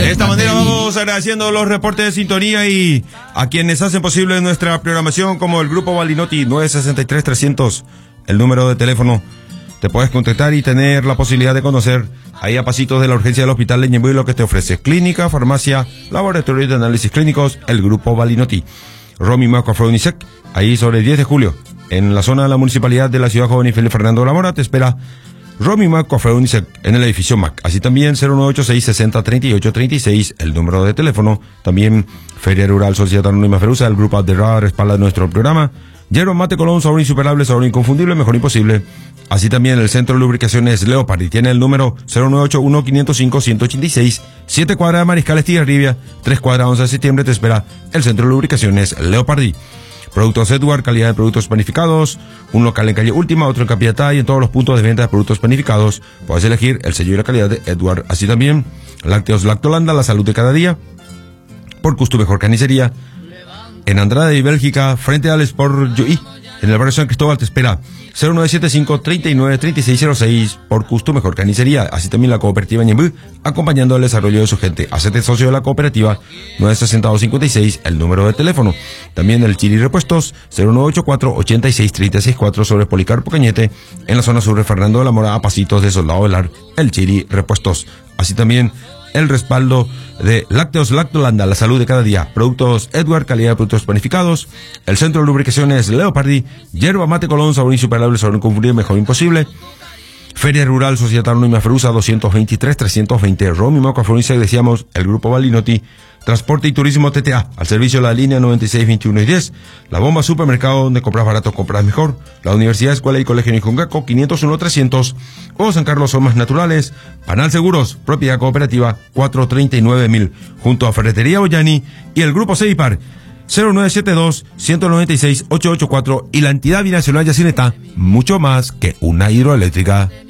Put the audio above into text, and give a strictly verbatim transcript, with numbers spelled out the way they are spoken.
De esta manera vamos agradeciendo los reportes de sintonía y a quienes hacen posible nuestra programación, como el Grupo Balinotti. Nueve sesenta y tres trescientos, el número de teléfono. Te puedes contactar y tener la posibilidad de conocer ahí a pasitos de la urgencia del Hospital de Ñemby lo que te ofrece: clínica, farmacia, laboratorio de análisis clínicos, el Grupo Balinotti. Romy Mac Afrodisec, ahí sobre el diez de julio, en la zona de la municipalidad de la ciudad joven y Felipe Fernando de la Mora, te espera Romy Mac Afrodisec en el edificio Mac. Así también cero nueve ocho seis sesenta treinta y ocho treinta y seis, el número de teléfono. También Feria Rural Sociedad Anónima Ferusa, el Grupo Adderra respalda nuestro programa. Yerba Mate Colón, sabor insuperable, sabor inconfundible, mejor imposible. Así también el Centro de Lubricaciones Leopard y tiene el número cero nueve ocho uno cinco cero cinco uno ocho seis, siete cuadras de Mariscal Estigarribia, tres cuadras once de septiembre, te espera el Centro de Lubricaciones Leopardi. Productos Edward, calidad de productos panificados, un local en calle Última, otro en Capiatá y en todos los puntos de venta de productos panificados. Puedes elegir el sello y la calidad de Edward. Así también Lácteos Lactolanda, la salud de cada día, por Gusto Mejor Carnicería, en Andrade y Bélgica, frente al Sport Joy, en el barrio San Cristóbal, te espera cero nueve siete cinco treinta y nueve treinta y seis cero seis, por Gusto Mejor Carnicería. Así también la cooperativa Ñemby, acompañando el desarrollo de su gente. Hacete socio de la cooperativa, nueve sesenta y dos cincuenta y seis, el número de teléfono. También el Chili Repuestos, cero nueve ocho cuatro ochenta y seis treinta y seis cuatro, sobre Policarpo Cañete, en la zona sur de Fernando de la Mora, a pasitos de Soldado Velar, el Chili Repuestos. Así también el respaldo de Lácteos Lactolanda, la salud de cada día. Productos Edward, calidad de productos panificados, el Centro de Lubricaciones Leopardi, Yerba Mate Colón, sabor insuperable, sabor inconfundible, mejor imposible. Feria Rural Sociedad Anónima Ferusa, doscientos veintitrés trescientos veinte, Romy Mac Afrodisec, decíamos, el Grupo Balinotti. Transporte y Turismo T T A, al servicio de la línea noventa y seis, veintiuno y diez. La Bomba Supermercado, donde compras barato, compras mejor. La Universidad, Escuela y Colegio Nijungaco, quinientos uno trescientos. O San Carlos Hormas Naturales. Panal Seguros, propiedad cooperativa, cuatrocientos treinta y nueve mil. Junto a Ferretería Ollani y el Grupo Ceipar, cero nueve siete dos, uno nueve seis, ocho ocho cuatro. Y la entidad binacional Yacineta, mucho más que una hidroeléctrica.